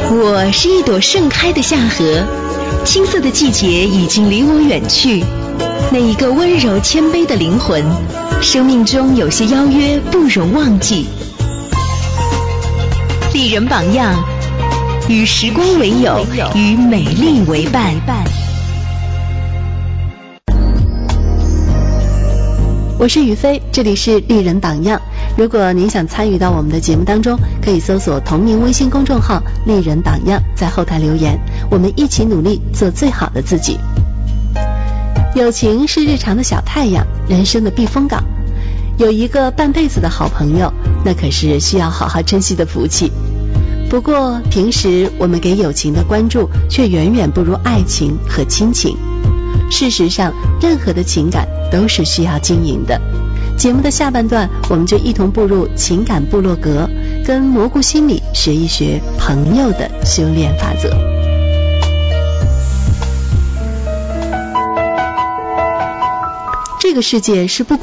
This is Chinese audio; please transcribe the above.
我是一朵盛开的夏荷，青涩的季节已经离我远去。那一个温柔谦卑的灵魂，生命中有些邀约不容忘记。丽人榜样，与时光为友，与美丽为伴。 我是雨飞，这里是丽人榜样。如果您想参与到我们的节目当中，可以搜索同名微信公众号丽人榜样，在后台留言，我们一起努力做最好的自己。友情是日常的小太阳，人生的避风港。有一个半辈子的好朋友，那可是需要好好珍惜的福气。不过平时我们给友情的关注却远远不如爱情和亲情。事实上，任何的情感都是需要经营的。节目的下半段，我们就一同步入情感部落格，跟蘑菇心理学一学朋友的修炼法则。这个世界是不